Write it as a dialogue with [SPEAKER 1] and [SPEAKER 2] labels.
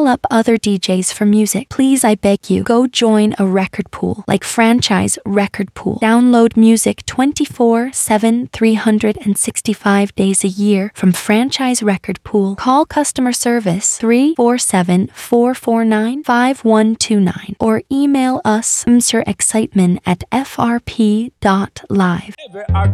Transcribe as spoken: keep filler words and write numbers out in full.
[SPEAKER 1] call up other D Js for music. Please, I beg you, go join a record pool like Franchise Record Pool. Download music twenty-four seven, three hundred sixty-five days a year from Franchise Record Pool. Call customer service three four seven, four four nine, five one two nine or email us mr excitement at f r p dot live.